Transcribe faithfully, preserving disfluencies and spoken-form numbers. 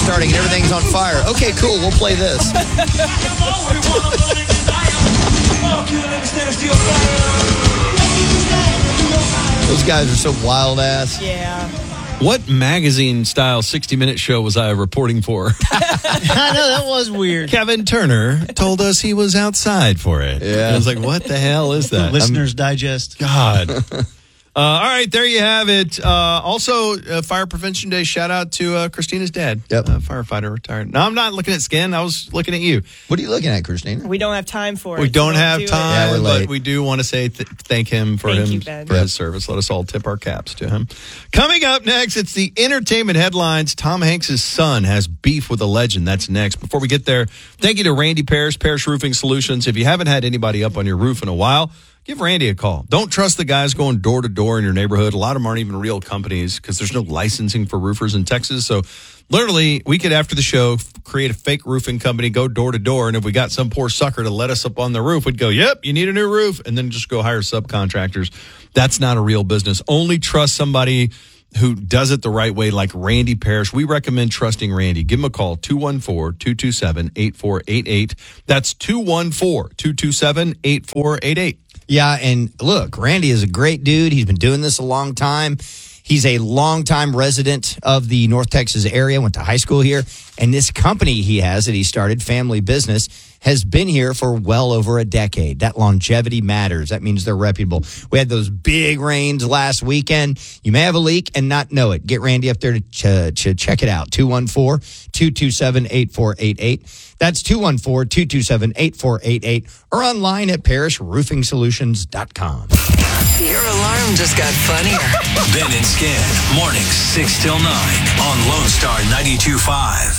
starting and everything's on fire. Okay, cool. We'll play this. Those guys are so wild ass. Yeah. What magazine-style sixty-minute show was I reporting for? I know, that was weird. Kevin Turner told us he was outside for it. Yeah. And I was like, what the hell is that? Listener's Digest. God. Uh, all right, there you have it. Uh, also, uh, Fire Prevention Day, shout out to uh, Christina's dad. Yep. Uh, firefighter, retired. No, I'm not looking at skin. I was looking at you. What are you looking at, Christina? We don't have time for it. We don't so have do it. time, Yeah, we're but late. we do want to say th- thank him for Thank him you, Ben. for Yep. his service. Let us all tip our caps to him. Coming up next, it's the entertainment headlines. Tom Hanks' son has beef with a legend. That's next. Before we get there, thank you to Randy Parrish, Parrish Roofing Solutions. If you haven't had anybody up on your roof in a while, give Randy a call. Don't trust the guys going door to door in your neighborhood. A lot of them aren't even real companies because there's no licensing for roofers in Texas. So literally, we could, after the show, create a fake roofing company, go door to door. And if we got some poor sucker to let us up on the roof, we'd go, yep, you need a new roof. And then just go hire subcontractors. That's not a real business. Only trust somebody who does it the right way, like Randy Parrish. We recommend trusting Randy. Give him a call, two one four, two two seven, eight four eight eight. That's two one four, two two seven, eight four eight eight. Yeah, and look, Randy is a great dude. He's been doing this a long time. He's a longtime resident of the North Texas area, went to high school here. And this company he has that he started, Family Business, has been here for well over a decade. That longevity matters. That means they're reputable. We had those big rains last weekend. You may have a leak and not know it. Get Randy up there to, ch- to check it out. two one four, two two seven, eight four eight eight. That's two one four, two two seven, eight four eight eight or online at parish roofing solutions dot com. Your alarm just got funnier. Ben and Skin, mornings six till nine on Lone Star ninety-two point five.